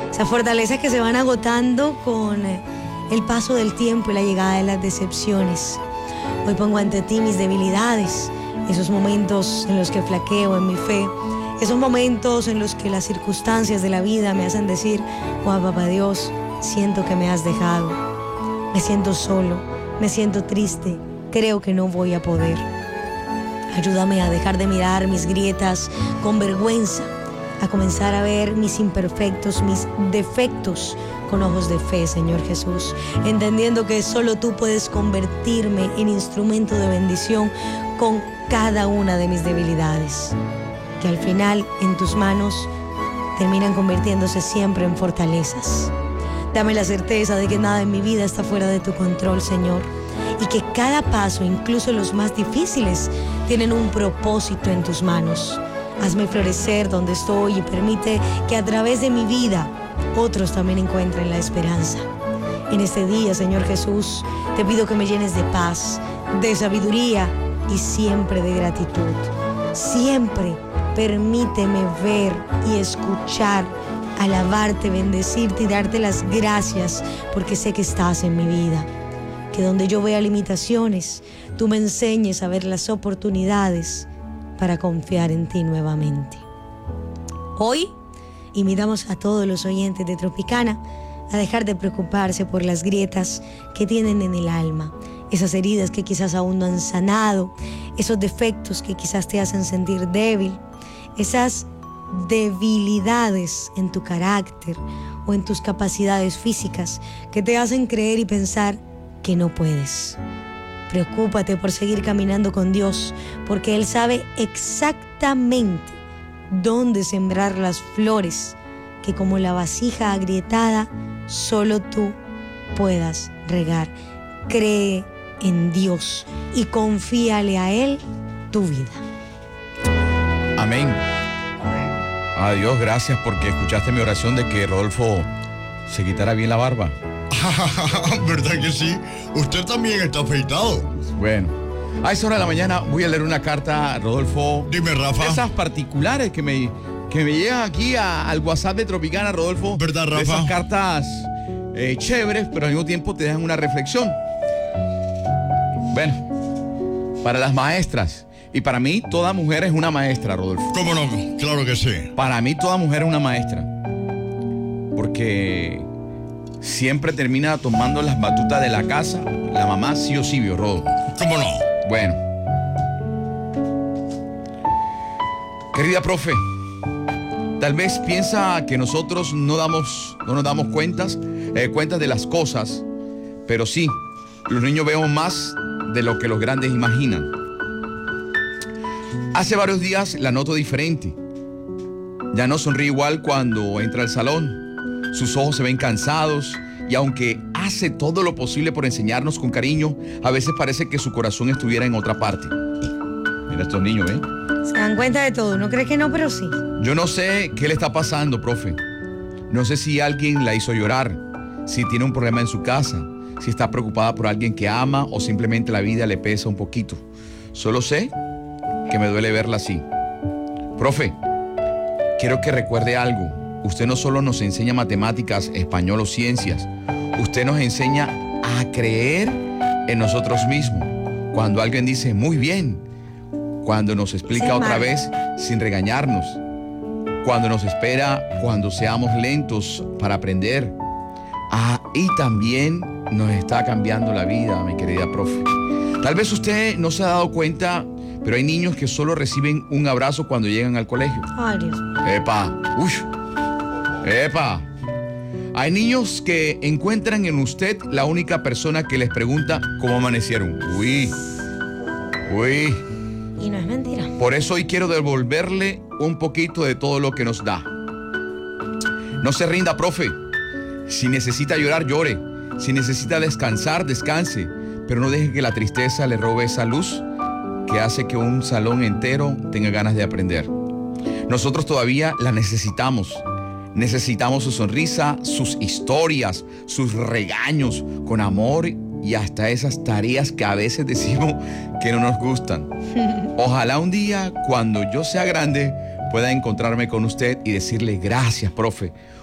Esas fortalezas que se van agotando con el paso del tiempo y la llegada de las decepciones. Hoy pongo ante ti mis debilidades, esos momentos en los que flaqueo en mi fe, esos momentos en los que las circunstancias de la vida me hacen decir: oh, papá Dios, siento que me has dejado, me siento solo, me siento triste, creo que no voy a poder. Ayúdame a dejar de mirar mis grietas con vergüenza, a comenzar a ver mis imperfectos, mis defectos con ojos de fe, Señor Jesús, entendiendo que solo tú puedes convertirme en instrumento de bendición con cada una de mis debilidades, que al final en tus manos terminan convirtiéndose siempre en fortalezas. Dame la certeza de que nada en mi vida está fuera de tu control, Señor, y que cada paso, incluso los más difíciles, tienen un propósito en tus manos. Hazme florecer donde estoy y permite que a través de mi vida otros también encuentren la esperanza. En este día, Señor Jesús, te pido que me llenes de paz, de sabiduría y siempre de gratitud. Siempre permíteme ver y escuchar, alabarte, bendecirte y darte las gracias porque sé que estás en mi vida. Que donde yo vea limitaciones, tú me enseñes a ver las oportunidades para confiar en ti nuevamente. Hoy invitamos a todos los oyentes de Tropicana a dejar de preocuparse por las grietas que tienen en el alma, esas heridas que quizás aún no han sanado, esos defectos que quizás te hacen sentir débil, esas debilidades en tu carácter o en tus capacidades físicas que te hacen creer y pensar que no puedes. Preocúpate por seguir caminando con Dios, porque Él sabe exactamente dónde sembrar las flores que, como la vasija agrietada, solo tú puedas regar. Cree en Dios y confíale a Él tu vida. Amén. A Dios, gracias porque escuchaste mi oración de que Rodolfo se quitara bien la barba. ¿Verdad que sí? Usted también está afeitado. Bueno, a esa hora de la mañana voy a leer una carta, Rodolfo. Dime, Rafa. Esas particulares que me llegan aquí al WhatsApp de Tropicana, Rodolfo. ¿Verdad, Rafa? Esas cartas chéveres, pero al mismo tiempo te dejan una reflexión. Bueno, para las maestras. Y para mí, toda mujer es una maestra, Rodolfo. ¿Cómo no? Claro que sí. Para mí, toda mujer es una maestra. Porque siempre termina tomando las batutas de la casa la mamá, sí o sí, Rodolfo. ¿Cómo no? Bueno. Querida profe, tal vez piensa que nosotros no nos damos cuentas de las cosas, pero sí, los niños vemos más de lo que los grandes imaginan. Hace varios días la noto diferente. Ya no sonríe igual cuando entra al salón. Sus ojos se ven cansados y aunque hace todo lo posible por enseñarnos con cariño, a veces parece que su corazón estuviera en otra parte. Mira estos niños, ¿eh? Se dan cuenta de todo, ¿no crees que no? Pero sí. Yo no sé qué le está pasando, profe. No sé si alguien la hizo llorar, si tiene un problema en su casa, si está preocupada por alguien que ama o simplemente la vida le pesa un poquito. Solo sé que me duele verla así. Profe, quiero que recuerde algo. Usted no solo nos enseña matemáticas, español o ciencias. Usted nos enseña a creer en nosotros mismos. Cuando alguien dice muy bien, cuando nos explica otra vez sin regañarnos, cuando nos espera cuando seamos lentos para aprender. Y también nos está cambiando la vida, mi querida profe. Tal vez usted no se ha dado cuenta, pero hay niños que solo reciben un abrazo cuando llegan al colegio. Ay, Dios mío. ¡Epa! Hay niños que encuentran en usted la única persona que les pregunta cómo amanecieron. Uy. Y no es mentira. Por eso hoy quiero devolverle un poquito de todo lo que nos da. No se rinda, profe. Si necesita llorar, llore. Si necesita descansar, descanse. Pero no deje que la tristeza le robe esa luz que hace que un salón entero tenga ganas de aprender. Nosotros todavía la necesitamos. Necesitamos su sonrisa, sus historias, sus regaños con amor y hasta esas tareas que a veces decimos que no nos gustan. Ojalá un día, cuando yo sea grande, pueda encontrarme con usted y decirle gracias, profe.